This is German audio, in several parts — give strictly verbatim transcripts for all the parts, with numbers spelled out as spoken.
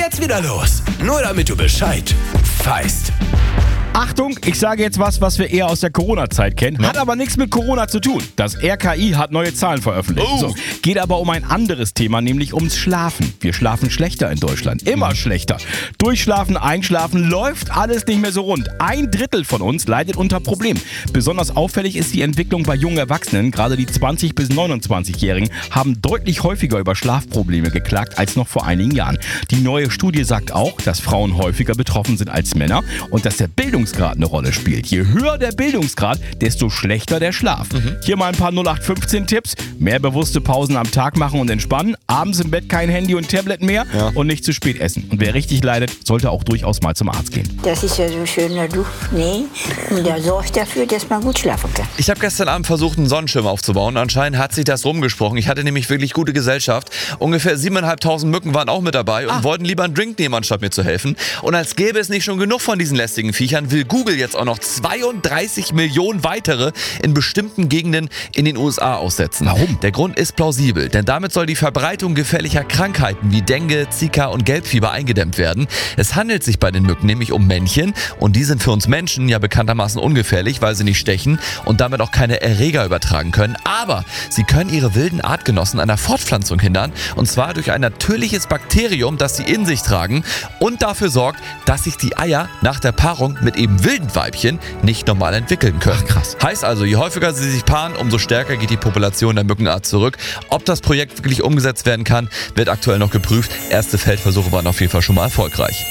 jetzt wieder los. Nur damit du Bescheid weißt. Achtung, ich sage jetzt was, was wir eher aus der Corona-Zeit kennen, hat aber nichts mit Corona zu tun. Das R K I hat neue Zahlen veröffentlicht. Oh. So, geht aber um ein anderes Thema, nämlich ums Schlafen. Wir schlafen schlechter in Deutschland, immer Mhm. schlechter. Durchschlafen, einschlafen, läuft alles nicht mehr so rund. Ein Drittel von uns leidet unter Problemen. Besonders auffällig ist die Entwicklung bei jungen Erwachsenen. Gerade die zwanzig- bis neunundzwanzigjährigen haben deutlich häufiger über Schlafprobleme geklagt als noch vor einigen Jahren. Die neue Studie sagt auch, dass Frauen häufiger betroffen sind als Männer und dass der Bildungsgrad eine Rolle spielt. Je höher der Bildungsgrad, desto schlechter der Schlaf. Mhm. Hier mal ein paar null acht fünfzehn Tipps. Mehr bewusste Pausen am Tag machen und entspannen. Abends im Bett kein Handy und Tablet mehr Ja. und nicht zu spät essen. Und wer richtig leidet, sollte auch durchaus mal zum Arzt gehen. Das ist ja so schöner Duft. Nee, und der sorgt dafür, dass man gut schlafen kann. Ich habe gestern Abend versucht, einen Sonnenschirm aufzubauen. Anscheinend hat sich das rumgesprochen. Ich hatte nämlich wirklich gute Gesellschaft. Ungefähr siebeneinhalbtausend Mücken waren auch mit dabei und Ah. wollten lieber einen Drink nehmen, anstatt mir zu helfen. Und als gäbe es nicht schon genug von diesen lästigen Viechern, will Google jetzt auch noch zweiunddreißig Millionen weitere in bestimmten Gegenden in den U S A aussetzen. Warum? Der Grund ist plausibel, denn damit soll die Verbreitung gefährlicher Krankheiten wie Dengue, Zika und Gelbfieber eingedämmt werden. Es handelt sich bei den Mücken nämlich um Männchen und die sind für uns Menschen ja bekanntermaßen ungefährlich, weil sie nicht stechen und damit auch keine Erreger übertragen können. Aber sie können ihre wilden Artgenossen an der Fortpflanzung hindern und zwar durch ein natürliches Bakterium, das sie in sich tragen und dafür sorgt, dass sich die Eier nach der Paarung mit eben wilden Weibchen nicht normal entwickeln können. Ach, krass. Heißt also, je häufiger sie sich paaren, umso stärker geht die Population der Mückenart zurück. Ob das Projekt wirklich umgesetzt werden kann, wird aktuell noch geprüft. Erste Feldversuche waren auf jeden Fall schon mal erfolgreich.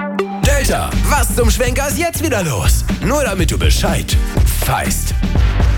Delta, was zum Schwenker ist jetzt wieder los? Nur damit du Bescheid weißt.